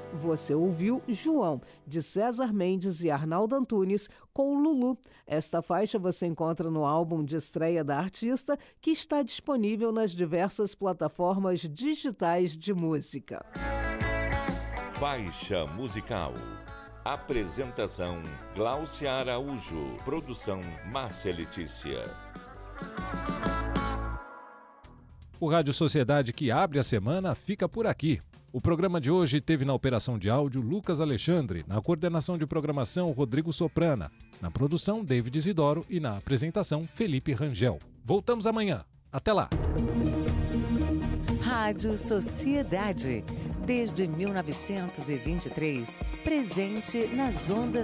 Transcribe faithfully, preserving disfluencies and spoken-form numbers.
Você ouviu João, de César Mendes e Arnaldo Antunes, com Lulu. Esta faixa você encontra no álbum de estreia da artista, que está disponível nas diversas plataformas digitais de música. Faixa musical. Apresentação: Gláucia Araújo. Produção: Márcia Letícia. O Rádio Sociedade, que abre a semana, fica por aqui. O programa de hoje teve na operação de áudio Lucas Alexandre, na coordenação de programação Rodrigo Soprana, na produção David Isidoro e na apresentação Felipe Rangel. Voltamos amanhã. Até lá! Rádio Sociedade, desde mil novecentos e vinte e três, presente nas ondas